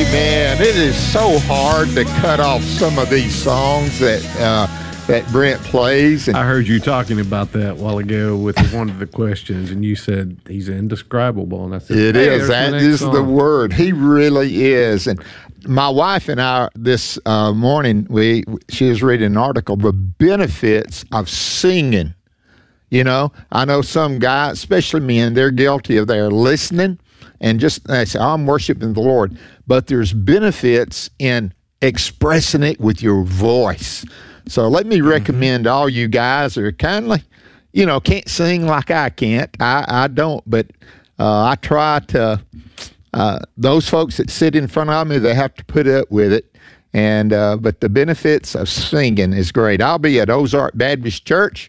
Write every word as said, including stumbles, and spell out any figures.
Amen. It is so hard to cut off some of these songs that uh, that Brent plays. And I heard you talking about that a while ago with one of the questions, and you said he's indescribable. And I said, it hey, is. That the is song. the word. He really is. And my wife and I this uh, morning, we she was reading an article, the benefits of singing. You know, I know some guys, especially men, they're guilty of their listening and just they say, oh, I'm worshiping the Lord. But there's benefits in expressing it with your voice. So let me recommend to all you guys that are kindly, you know, can't sing like I can't. I, I don't, but uh, I try to, uh, those folks that sit in front of me, they have to put up with it. And uh, but the benefits of singing is great. I'll be at Ozark Baptist Church